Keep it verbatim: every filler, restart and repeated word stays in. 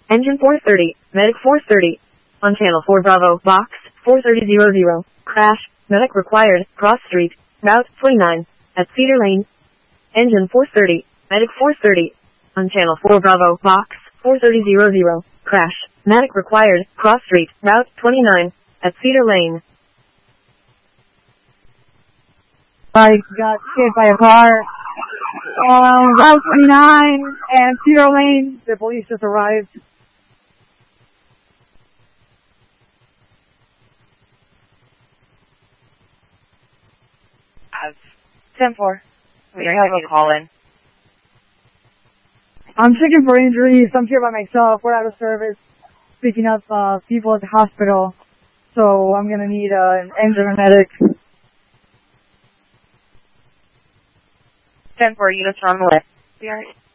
Engine four thirty, Medic four thirty. On channel four Bravo, box four thirty zero zero. Crash, medic required, cross street, route twenty-nine, at Cedar Lane. Engine four thirty, Medic four thirty. On channel four Bravo, box four thirty zero zero. Crash, medic required, cross street, route twenty-nine, at Cedar Lane. I got hit by a car on Route twenty-nine and Cedar Lane. The police just arrived. Uh, ten four. We don't have a call in. I'm checking for injuries. I'm here by myself. We're out of service. Picking up uh, people at the hospital. So I'm going to need uh, an engine or medic. ten four units are on the way. We are